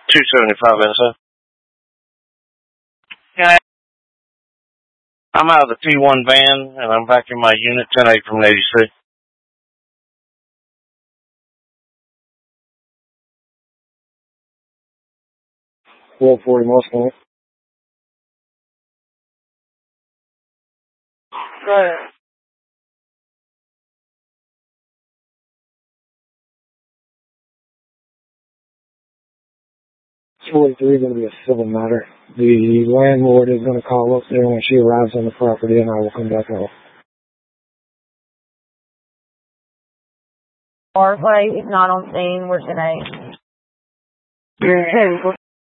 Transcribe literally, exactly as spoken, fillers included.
two seventy-five S F. Yeah. I'm out of the T one van, and I'm back in my unit, ten eight from eighty-six. twelve forty Mustang. Right. forty-three is going to be a civil matter. The landlord is going to call up there when she arrives on the property, and I will come back out. Our fight is not on scene. We're tonight.